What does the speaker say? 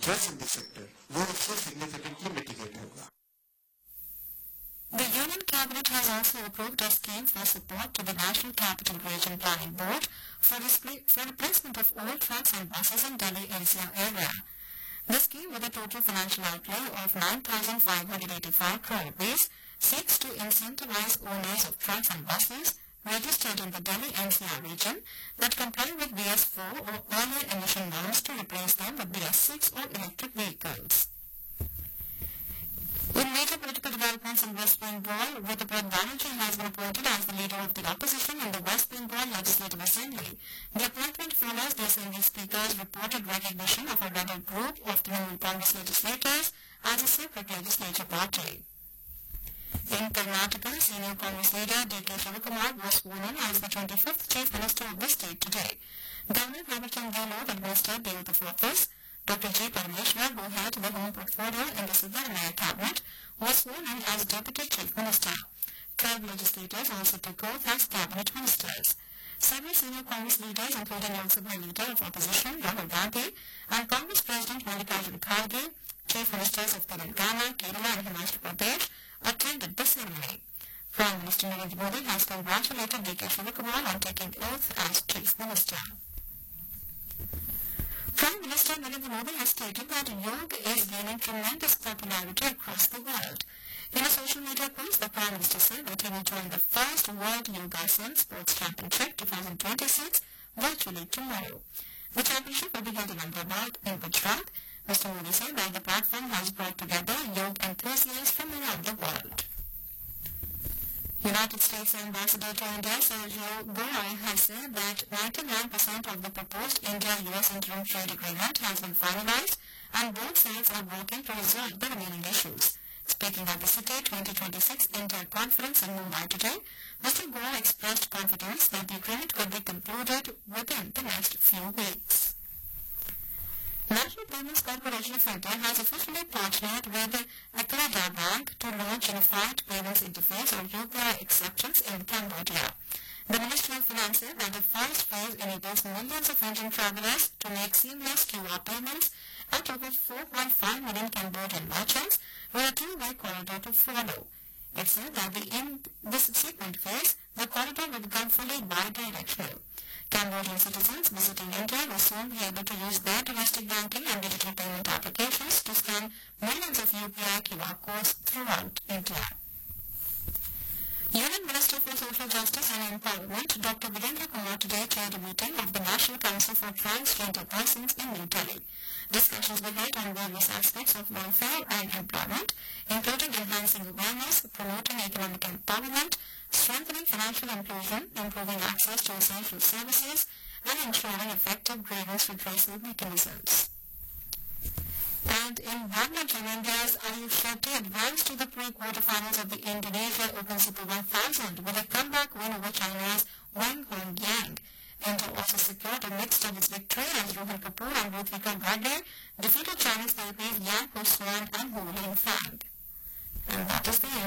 stress in the sector वो उससे significantly mitigate होगा. The Union Cabinet has also approved a scheme for support to the National Capital Region Planning Board for replacement of old trucks and buses in Delhi NCR area. The scheme, with a total financial outlay of 9,585 crore rupees, seeks to incentivize owners of trucks and buses registered in the Delhi NCR region that comply with BS4 or earlier emission norms to replace them with BS6 or electric vehicles. In major political developments in West Bengal, Vidipad Banerjee has been appointed as the leader of the opposition in the West Bengal Legislative Assembly. The appointment follows the Assembly Speaker's reported recognition of a rebel group of Trinamool Congress legislators as a separate legislature party. In Karnataka, senior Congress leader D.K. Shivakumar was sworn in as the 25th Chief Minister of the state today. Governor Robert Gaylord administered the oath of office. Dr. G. Parameshwar, who had the home portfolio in the Siddharamaiah cabinet, was sworn in as Deputy Chief Minister. 12 legislators also took oath as cabinet ministers. Several senior Congress leaders, including Lok Sabha Leader of Opposition Rahul Gandhi and Congress President Mallikarjun Kharge, Chief Ministers of Telangana, Kerala and Himachal Pradesh, attended the ceremony. Prime Minister Narendra Modi has congratulated D.K. Shivakumar on taking oath as Chief Minister. Prime Minister Narendra Modi has stated that yoga is gaining tremendous popularity across the world. In a social media post, the Prime Minister said that he will join the first World Yogasan Sports Championship 2026 virtually tomorrow. The championship will be held in Ahmedabad in Gujarat. Mr. Modi said that the platform has brought together yoga enthusiasts from around the world. United States Ambassador to India, Sergio Goy, has said that 99% of the proposed India-US interim trade agreement has been finalized and both sides are working to resolve the remaining issues. Speaking at the City 2026 India Conference in Mumbai today, Mr. Goy expressed confidence that the agreement could be concluded within the next few weeks. National Payments Corporation of India has officially partnered with Akrada Bank to launch Unified Payments Interface or UPI acceptance in Cambodia. The Ministry of Finance said that the first phase enables millions of Indian travelers to make seamless QR payments at over 4.5 million Cambodian merchants with a two-way corridor to follow. It said that in this subsequent phase, the corridor will become fully bi-directional. Cambodian citizens visiting India will soon be able to use their domestic banking and digital payment applications to scan millions of UPI QR codes throughout India. Union Minister for Social Justice and Empowerment, Dr. Virendra Kumar, today chaired a meeting of the National Council for Transgender Persons in New Delhi. Discussions were held on various aspects of welfare and employment, including enhancing awareness, promoting economic empowerment, strengthening financial inclusion, improving access to essential services, and ensuring effective grievance redressal mechanisms. And in badminton, India's Ayush Shetty advanced to the pre-quarterfinals of the Indonesia Open Super 1000 with a comeback win over China's Wang Hongyang. India also secured a mixed doubles victory as Rohan Kapoor and Ruthika Gade defeated Chinese Taipei's Yang Hu Swan and Hu Lingfang. And that is the end.